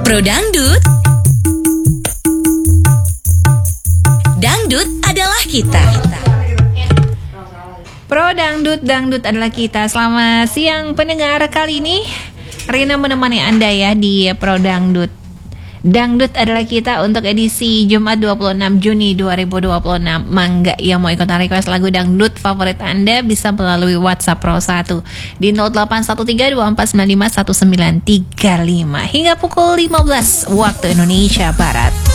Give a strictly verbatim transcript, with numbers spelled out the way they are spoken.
Pro Dangdut. Dangdut adalah kita. Pro Dangdut, Dangdut adalah kita. Selamat siang pendengar, kali ini Rina menemani Anda ya di Pro Dangdut. Dangdut adalah kita untuk edisi Jumat dua puluh enam Juni dua ribu dua puluh enam. Mangga yang mau ikutan request lagu dangdut favorit Anda bisa melalui WhatsApp Pro satu di nol delapan satu tiga dua empat sembilan lima satu sembilan tiga lima hingga pukul lima belas waktu Indonesia Barat.